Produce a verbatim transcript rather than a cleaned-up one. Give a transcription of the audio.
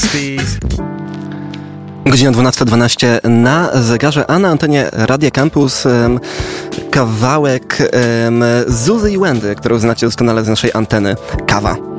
Godzina dwunasta dwanaście na zegarze, a na antenie Radia Campus um, kawałek um, Zuzy i Wendy, którą znacie doskonale z naszej anteny. Kawa.